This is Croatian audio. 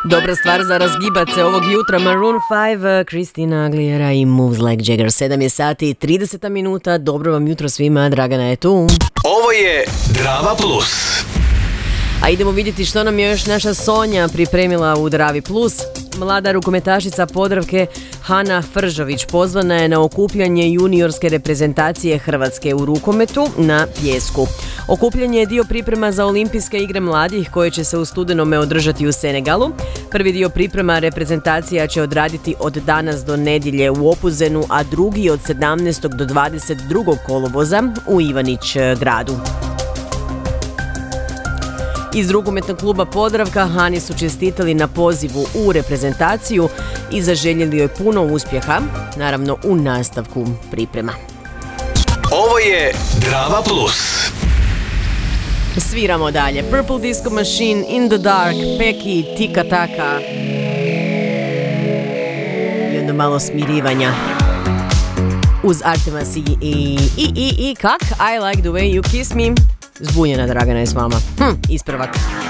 Dobra stvar za razgibat se ovog jutra. Maroon 5, Christina Aguilera i Moves Like Jagger. 7 je sati, 30 minuta. Dobro vam jutro svima, Dragana je tu. Ovo je Drava Plus. A idemo vidjeti što nam je još naša Sonja pripremila u Dravi Plus. Mlada rukometašica Podravke Hana Fržović pozvana je na okupljanje juniorske reprezentacije Hrvatske u rukometu na pijesku. Okupljanje je dio priprema za Olimpijske igre mladih koje će se u studenome održati u Senegalu. Prvi dio priprema reprezentacija će odraditi od danas do nedjelje u Opuzenu, a drugi od 17. do 22. kolovoza u Ivanić gradu. Iz rukometnog kluba Podravka Hani su čestitali na pozivu u reprezentaciju i zaželjeli joj puno uspjeha, naravno u nastavku priprema. Ovo je Drava Plus. Sviramo dalje. Purple Disco Machine, In the Dark, Peki, Tika Taka. I onda malo smirivanja. Uz Artemas i kak? I Like the Way You Kiss Me. Zbunjena Dragana je s vama. Ispravak.